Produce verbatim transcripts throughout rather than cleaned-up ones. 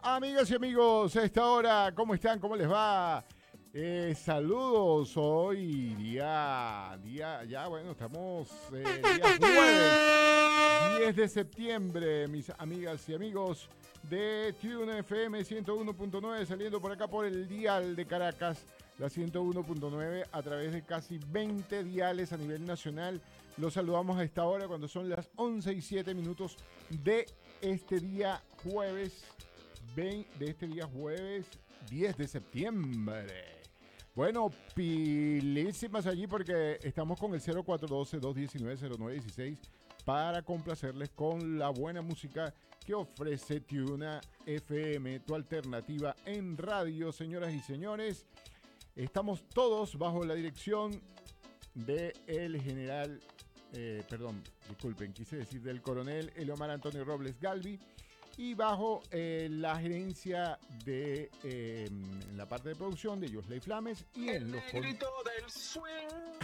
Amigas y amigos, a esta hora, ¿cómo están? ¿Cómo les va? Eh, saludos, hoy día, día, ya bueno, estamos eh, día jueves, diez de septiembre, mis amigas y amigos de Tune F M ciento uno punto nueve, saliendo por acá por el dial de Caracas, la ciento uno punto nueve, a través de casi veinte diales a nivel nacional. Los saludamos a esta hora cuando son las once y siete minutos de este día jueves, de este día jueves diez de septiembre. Bueno, pilísimas allí porque estamos con el cero cuatro uno dos, dos uno nueve, cero nueve uno seis para complacerles con la buena música que ofrece Tuna F M, tu alternativa en radio, señoras y señores. Estamos todos bajo la dirección del general, eh, perdón, disculpen, quise decir del coronel Eliomar Antonio Robles Galvi, y bajo eh, la gerencia de eh, en la parte de producción de Josley Flames y el en los negrito del swing.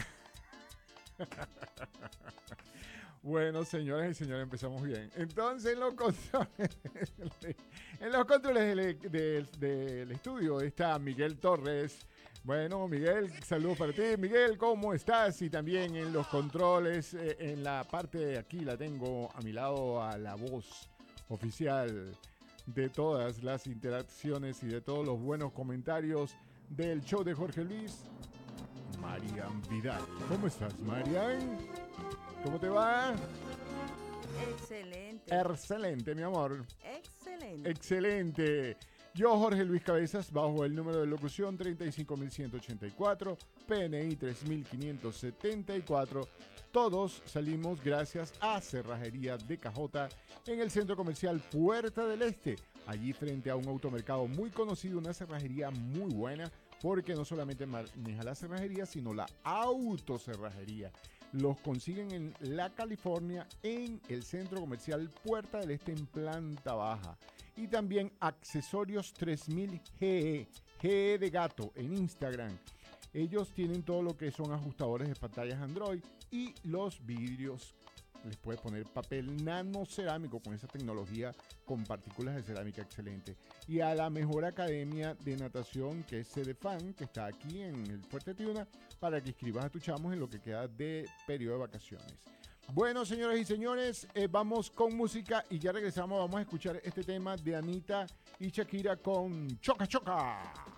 Bueno, señoras y señores, empezamos bien. Entonces, en los controles, en los controles del, del, del estudio está Miguel Torres. Bueno, Miguel, saludos para ti. Miguel, ¿cómo estás? Y también en los controles, eh, en la parte de aquí la tengo a mi lado a la voz oficial de todas las interacciones y de todos los buenos comentarios del show de Jorge Luis, Marian Vidal. ¿Cómo estás, Marian? ¿Cómo te va? Excelente. Excelente, mi amor. Excelente. Excelente. Yo, Jorge Luis Cabezas, bajo el número de locución treinta y cinco mil ciento ochenta y cuatro, P N I tres mil quinientos setenta y cuatro. Todos salimos gracias a Cerrajería de Cajota en el centro comercial Puerta del Este. Allí frente a un automercado muy conocido, una cerrajería muy buena, porque no solamente maneja la cerrajería, sino la autocerrajería. Los consiguen en La California, en el centro comercial Puerta del Este, en planta baja. Y también Accesorios tres mil G E, G E de gato, en Instagram. Ellos tienen todo lo que son ajustadores de pantallas Android y los vidrios. Les puedes poner papel nanocerámico con esa tecnología con partículas de cerámica excelente. Y a la mejor academia de natación, que es CEDEFAN, que está aquí en el Fuerte Tiuna, para que inscribas a tus chamos en lo que queda de periodo de vacaciones. Bueno, señoras y señores, eh, vamos con música y ya regresamos. Vamos a escuchar este tema de Anita y Shakira con Choca Choca.